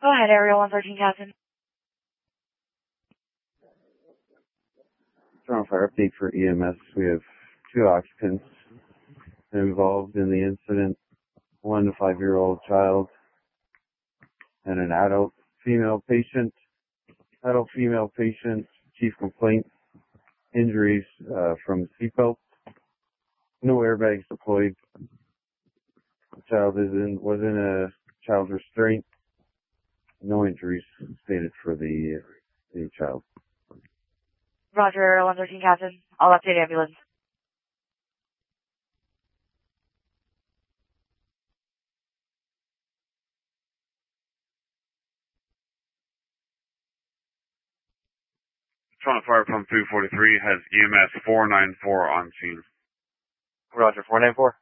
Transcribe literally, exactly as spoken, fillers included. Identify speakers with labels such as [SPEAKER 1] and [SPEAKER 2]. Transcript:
[SPEAKER 1] Go ahead, Area one thirteen, Captain.
[SPEAKER 2] Toronto Fire update for E M S. We have two occupants involved in the incident, one a five-year-old child and an adult female patient. Adult female patient, chief complaint, injuries uh, from seatbelt, no airbags deployed. The child is in, was in a child restraint, no injuries stated for the, the child.
[SPEAKER 1] Roger, Area one thirteen, Captain. I'll update ambulance.
[SPEAKER 3] Toronto Fire Pump three forty-three has E M S four nine four on scene.
[SPEAKER 4] Roger, four nine four.